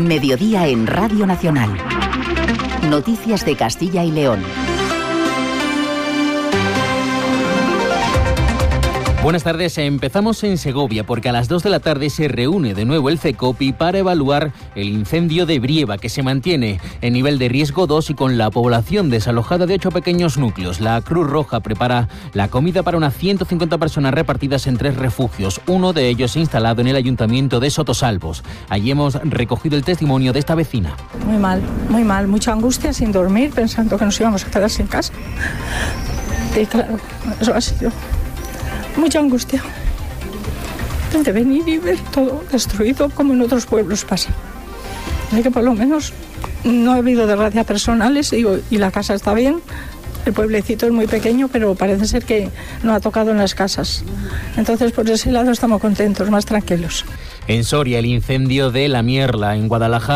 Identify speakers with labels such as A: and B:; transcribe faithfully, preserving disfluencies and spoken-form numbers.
A: Mediodía en Radio Nacional. Noticias de Castilla y León.
B: Buenas tardes, empezamos en Segovia porque a las dos de la tarde se reúne de nuevo el CECOPI para evaluar el incendio de Brieva, que se mantiene en nivel de riesgo dos y con la población desalojada de ocho pequeños núcleos. La Cruz Roja prepara la comida para unas ciento cincuenta personas repartidas en tres refugios, uno de ellos instalado en el ayuntamiento de Sotosalvos. Allí hemos recogido el testimonio de esta vecina.
C: Muy mal, muy mal, mucha angustia, sin dormir, pensando que nos íbamos a quedar sin casa. Y claro, eso ha sido... mucha angustia de venir y ver todo destruido como en otros pueblos pasa. Así que por lo menos no ha habido desgracias personales y, y la casa está bien. El pueblecito es muy pequeño, pero parece ser que no ha tocado en las casas. Entonces por ese lado estamos contentos, más tranquilos.
B: En Soria, el incendio de La Mierla, en Guadalajara.